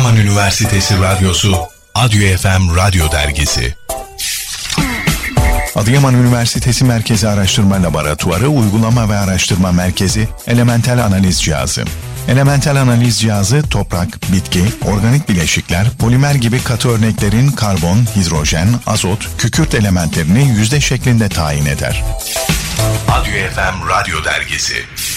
Adıyaman Üniversitesi Radyosu Adyo FM Radyo Dergisi. Adıyaman Üniversitesi Merkezi Araştırma Laboratuvarı Uygulama ve Araştırma Merkezi Elementel Analiz Cihazı. Elementel analiz cihazı toprak, bitki, organik bileşikler, polimer gibi katı örneklerin karbon, hidrojen, azot, kükürt elementlerini yüzde şeklinde tayin eder. Adyo FM Radyo Dergisi.